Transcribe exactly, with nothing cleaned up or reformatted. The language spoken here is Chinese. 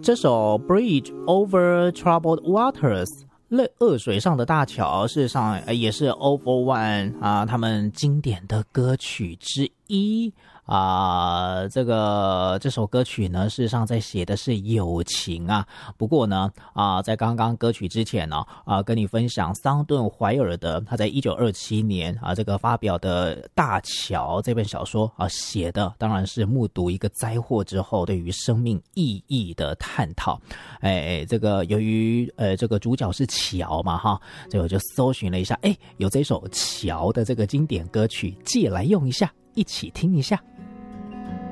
这首 Bridge Over Troubled Waters 恶水上的大桥，事实上也是 O four One 啊他们经典的歌曲之一啊。这个这首歌曲呢，事实上在写的是友情啊。不过呢啊，在刚刚歌曲之前呢啊，跟你分享桑顿怀尔德他在一九二七年啊这个发表的《大桥》这本小说啊，写的当然是目睹一个灾祸之后对于生命意义的探讨。哎，这个由于呃这个主角是桥嘛哈，所以我就搜寻了一下，哎，有这首桥的这个经典歌曲，借来用一下，一起听一下。